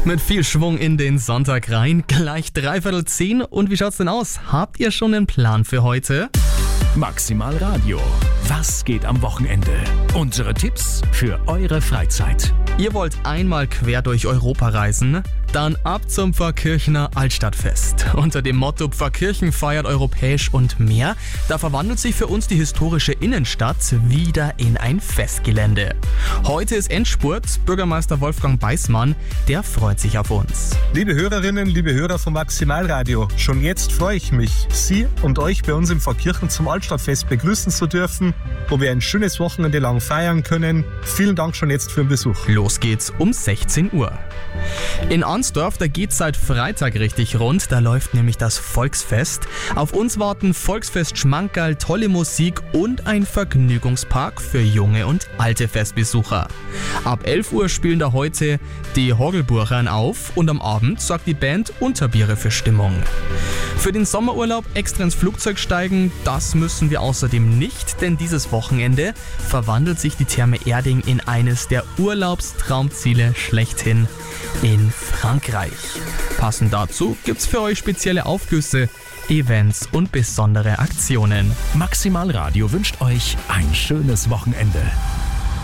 Mit viel Schwung in den Sonntag rein, gleich 9:15. Und wie schaut's denn aus? Habt ihr schon einen Plan für heute? Maximal Radio. Was geht am Wochenende? Unsere Tipps für eure Freizeit. Ihr wollt einmal quer durch Europa reisen? Dann ab zum Pfarrkirchener Altstadtfest. Unter dem Motto Pfarrkirchen feiert europäisch und mehr, da verwandelt sich für uns die historische Innenstadt wieder in ein Festgelände. Heute ist Endspurt. Bürgermeister Wolfgang Beismann, der freut sich auf uns. Liebe Hörerinnen, liebe Hörer vom Maximalradio, schon jetzt freue ich mich, Sie und euch bei uns im Pfarrkirchen zum Altstadtfest begrüßen zu dürfen, wo wir ein schönes Wochenende lang feiern können. Vielen Dank schon jetzt für den Besuch. Los geht's um 16 Uhr. In Arnsdorf, da geht's seit Freitag richtig rund, da läuft nämlich das Volksfest. Auf uns warten Volksfest Schmankerl, tolle Musik und ein Vergnügungspark für junge und alte Festbesucher. Ab 11 Uhr spielen da heute die Horgelburchern auf und am Abend sorgt die Band Unterbiere für Stimmung. Für den Sommerurlaub extra ins Flugzeug steigen, das müssen wir außerdem nicht, denn dieses Wochenende verwandelt sich die Therme Erding in eines der Urlaubstraumziele schlechthin in Frankreich. Passend dazu gibt's für euch spezielle Aufgüsse, Events und besondere Aktionen. Maximal Radio wünscht euch ein schönes Wochenende.